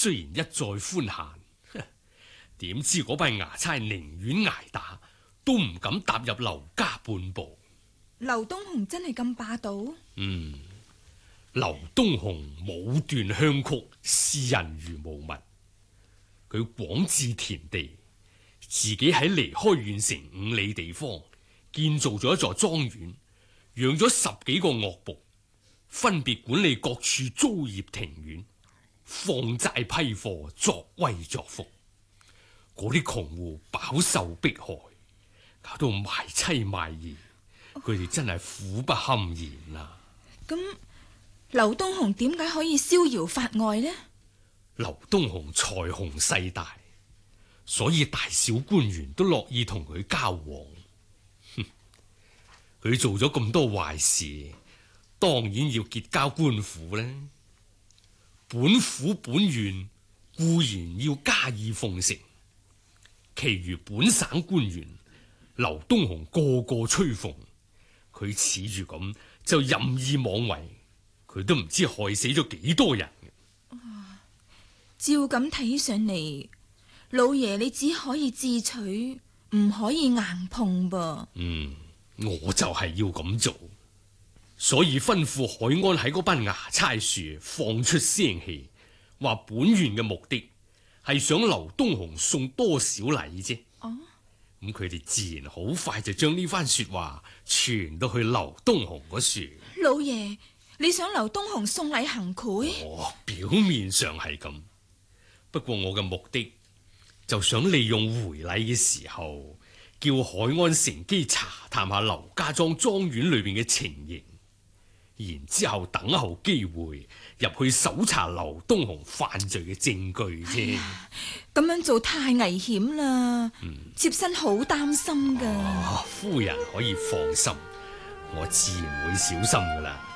雖然一再寬限，點知嗰班衙差寧願挨打，都唔敢踏入劉家半步。 劉東雄真係咁霸道？ 劉東雄武斷鄉曲，視人如無物。佢廣置田地，自己喺離開縣城5里地方建造咗一座莊園，養咗10幾個惡僕，分別管理各處租業庭院，放債批貨，作威作福。嗰啲窮戶飽受迫害，搞到賣妻賣兒，佢哋真係苦不堪言啊！ 咁劉東雄點解可以逍遙法外呢？ 劉東雄財雄勢大，所以大小官員都樂意同佢交往。佢做咗咁多壞事，當然要結交官府呢。本府本縣固然要加以奉承，其餘本省官員，劉東雄個個吹奉，佢恃住咁就任意妄為，佢都唔知害死咗幾多人。 照咁睇上嚟，老爺你只可以智取，唔可以硬碰噃。 我就係要咁做，所以吩咐海安喺嗰班衙差處放出聲氣，話本縣嘅目的係想劉東雄送多少禮啫。咁佢哋自然好快就將呢番說話傳到去劉東雄嗰處。 老爺，你想劉東雄送禮行賄？ 表面上係咁，不過我嘅目的就想利用回禮嘅時候，叫海安乘機查探下劉家莊莊園裏邊嘅情形，然之後等候機會入去搜查劉東雄犯罪嘅證據啫。 咁樣做太危險啦，妾身好擔心噶。 夫人可以放心，我自然會小心噶啦。